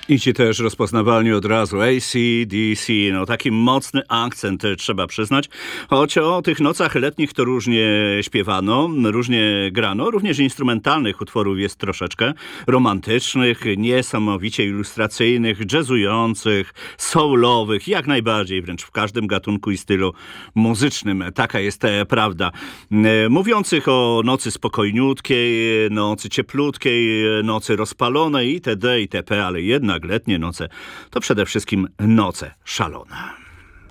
I ci też rozpoznawalnie od razu AC/DC, no taki mocny akcent trzeba przyznać, choć o tych nocach letnich to różnie śpiewano, różnie grano, również instrumentalnych utworów jest troszeczkę, romantycznych, niesamowicie ilustracyjnych, jazzujących, soulowych, jak najbardziej, wręcz w każdym gatunku i stylu muzycznym, taka jest prawda. Mówiących o nocy spokojniutkiej, nocy cieplutkiej, nocy rozpalonej itd., itp., ale jednak letnie noce to przede wszystkim noce szalone.